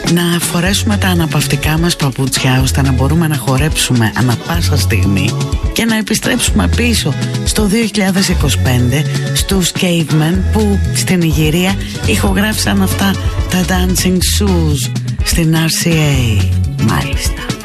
να φορέσουμε τα αναπαυτικά μας παπούτσια ώστε να μπορούμε να χορέψουμε ανά πάσα στιγμή και να επιστρέψουμε πίσω στο 2025 στους Cavemen που στην Ιγυρία ηχογράφησαν αυτά τα Dancing Shoes στην RCA. Μάλιστα.